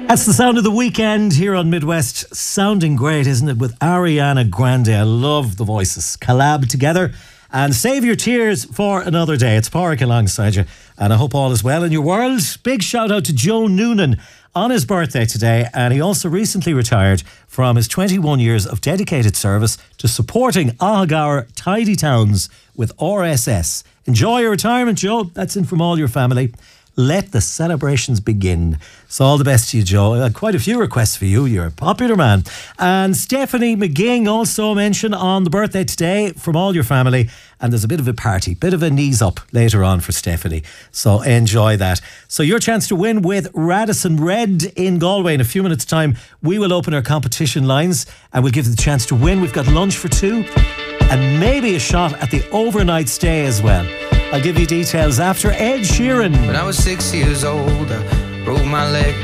That's the sound of the weekend here on Midwest. Sounding great, isn't it? With Ariana Grande. I love the voices. Collab together and save your tears for another day. It's Pádraig alongside you, and I hope all is well in your world. Big shout out to Joe Noonan on his birthday today, and he also recently retired from his 21 years of dedicated service to supporting Ahagaur Tidy Towns with RSS. Enjoy your retirement, Joe. That's in from all your family. Let the celebrations begin. So all the best to you, Joe. I had quite a few requests for you. You're a popular man. And Stephanie McGing also mentioned on the birthday today from all your family. And there's a bit of a party, bit of a knees up later on for Stephanie. So enjoy that. So your chance to win with Radisson Red in Galway. In a few minutes' time, we will open our competition lines and we'll give you the chance to win. We've got lunch for two and maybe a shot at the overnight stay as well. I'll give you details after Ed Sheeran. When I was 6 years old, I broke my leg